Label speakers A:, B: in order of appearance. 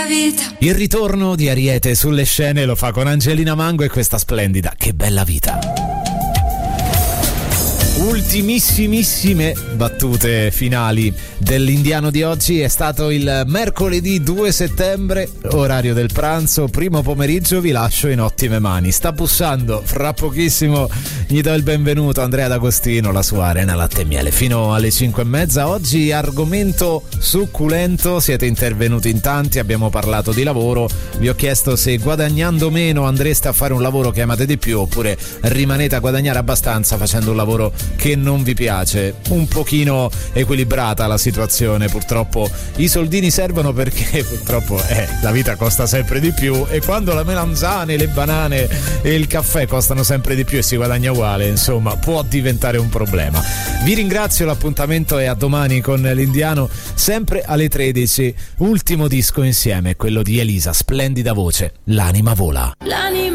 A: vita.
B: Il ritorno di Ariete sulle scene lo fa con Angelina Mango e questa splendida Che bella vita. Ultimissimissime battute finali dell'Indiano di oggi. È stato il mercoledì 2 settembre, orario del pranzo, primo pomeriggio. Vi lascio in ottime mani. Sta bussando, fra pochissimo gli do il benvenuto Andrea D'Agostino, la sua Arena Latte e Miele, fino alle 5:30. Oggi argomento succulento, siete intervenuti in tanti, abbiamo parlato di lavoro, vi ho chiesto se guadagnando meno andreste a fare un lavoro che amate di più oppure rimanete a guadagnare abbastanza facendo un lavoro che non vi piace. Un pochino equilibrata la situazione, purtroppo i soldini servono perché purtroppo la vita costa sempre di più e quando la melanzane, le banane e il caffè costano sempre di più e si guadagna uguale, insomma può diventare un problema. Vi ringrazio, l'appuntamento è a domani con l'Indiano, sempre alle 13. Ultimo disco insieme, quello di Elisa, splendida voce, L'anima vola.
A: L'anima